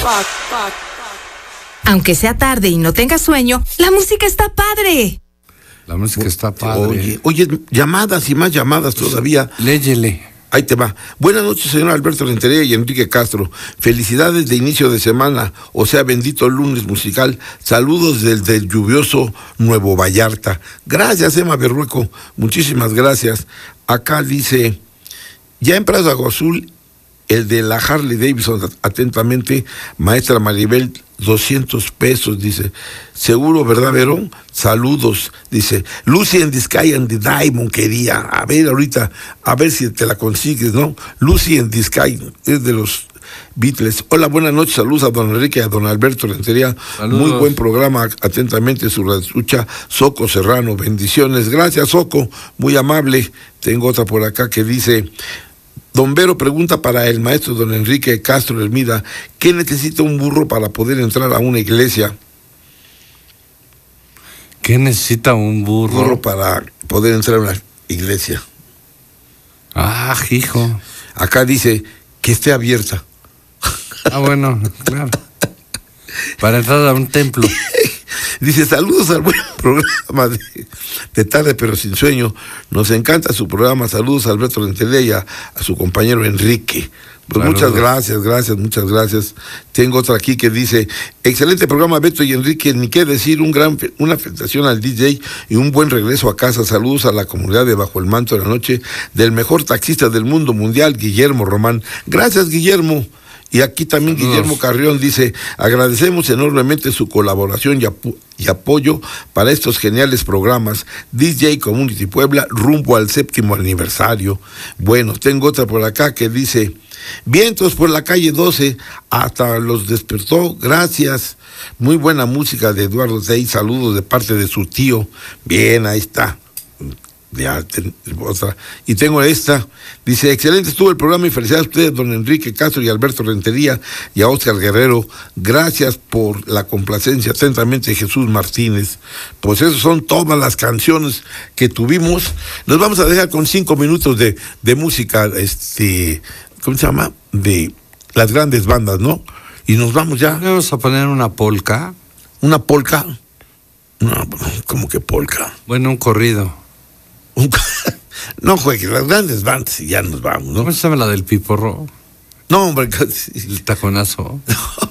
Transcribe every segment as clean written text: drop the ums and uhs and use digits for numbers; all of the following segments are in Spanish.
Aunque sea tarde y no tengas sueño, la música está padre. La música está padre. Oye, llamadas y más llamadas todavía. Léyele. Ahí te va. Buenas noches, señor Alberto Rentería y Enrique Castro. Felicidades de inicio de semana, o sea, bendito lunes musical. Saludos desde el lluvioso Nuevo Vallarta. Gracias, Emma Berrueco. Muchísimas gracias. Acá dice, ya en Plaza Agua Azul, el de la Harley Davidson, atentamente, maestra Maribel, 200 pesos, dice. Seguro, ¿verdad, Verón? Saludos, dice. Lucy and the Sky and the Diamond quería. A ver, ahorita, a ver si te la consigues, ¿no? Lucy and the Sky, es de los Beatles. Hola, buenas noches, saludos a don Enrique y a don Alberto Rentería. Saludos. Muy buen programa, atentamente su radioescucha, Soco Serrano. Bendiciones. Gracias, Soco, muy amable. Tengo otra por acá que dice... Don Vero pregunta para el maestro don Enrique Castro Hermida, ¿qué necesita un burro para poder entrar a una iglesia? ¿Qué necesita un burro? Burro para poder entrar a una iglesia. Ah, hijo. Acá dice que esté abierta. Ah, bueno, claro. Para entrar a un templo. Dice, saludos al buen programa de tarde pero sin sueño. Nos encanta su programa. Saludos a Alberto Rentería y a su compañero Enrique. Pues muchas gracias, muchas gracias. Tengo otra aquí que dice, excelente programa Beto y Enrique, ni qué decir, una felicitación al DJ y un buen regreso a casa. Saludos a la comunidad de Bajo el Manto de la Noche del mejor taxista del mundo mundial, Guillermo Román. Gracias, Guillermo. Y aquí también saludos. Guillermo Carrión dice, agradecemos enormemente su colaboración y apoyo para estos geniales programas. DJ Community Puebla, rumbo al 7º aniversario. Bueno, tengo otra por acá que dice, vientos por la calle 12, hasta los despertó, gracias. Muy buena música de Eduardo Day, saludos de parte de su tío. Bien, ahí está. Ya, otra. Y tengo esta, dice, excelente estuvo el programa y felicidades a ustedes, don Enrique Castro y Alberto Rentería y a Óscar Guerrero, gracias por la complacencia, atentamente Jesús Martínez. Pues esas son todas las canciones que tuvimos. Nos vamos a dejar con 5 minutos de música, ¿cómo se llama? De las grandes bandas, ¿no? Y nos vamos ya. Vamos a poner una polka. ¿Una polka? No, ¿cómo que polka? Bueno, un corrido. No juegues, las grandes bandas y ya nos vamos, ¿no? ¿Cómo se llama la del piporro? No, hombre. El taconazo.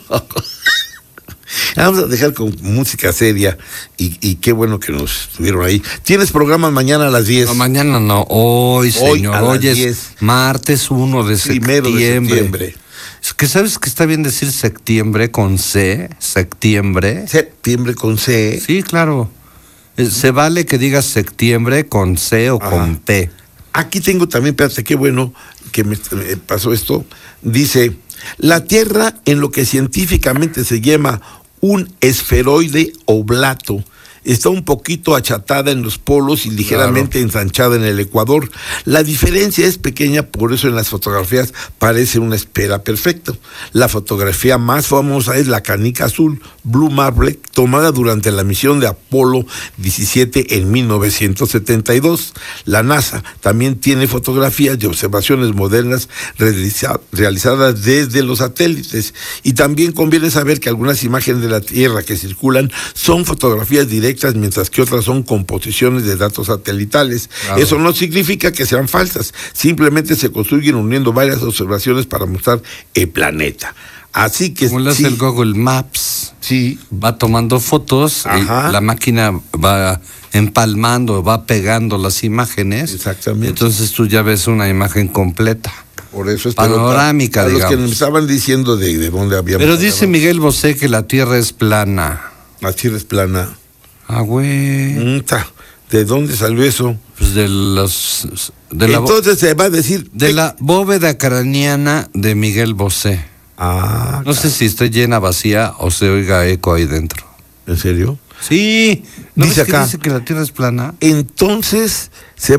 Vamos a dejar con música seria y qué bueno que nos estuvieron ahí. ¿Tienes programas mañana a las 10? No, mañana no, hoy, señor. Hoy es 10. Martes 1 de septiembre. 1 de septiembre. Es que sabes que está bien decir septiembre con C, septiembre. Septiembre con C. Sí, claro. Se vale que digas septiembre con C o con P. Aquí tengo también, espérate, qué bueno que me pasó esto. Dice, la Tierra en lo que científicamente se llama un esferoide oblato, está un poquito achatada en los polos y ligeramente ensanchada en el ecuador. La diferencia es pequeña, por eso en las fotografías parece una esfera perfecta. La fotografía más famosa es la canica azul, Blue Marble, tomada durante la misión de Apolo 17 en 1972. La NASA también tiene fotografías de observaciones modernas realizadas desde los satélites. Y también conviene saber que algunas imágenes de la Tierra que circulan son fotografías directas, mientras que otras son composiciones de datos satelitales. Claro. Eso no significa que sean falsas, simplemente se construyen uniendo varias observaciones para mostrar el planeta. Así que como lo hace el Google Maps, sí, va tomando fotos, y la máquina va empalmando, va pegando las imágenes. Exactamente. Entonces tú ya ves una imagen completa. Por eso es panorámica, digamos. Los que me estaban diciendo de dónde habíamos. Pero dice Miguel Bosé que la Tierra es plana. La Tierra es plana. Ah, güey. ¿De dónde salió eso? Pues de los... Entonces se va a decir... De la bóveda craneana de Miguel Bosé. No sé si esté llena, vacía o se oiga eco ahí dentro. ¿En serio? Sí. ¿No dice acá? Dice que la Tierra es plana. Entonces se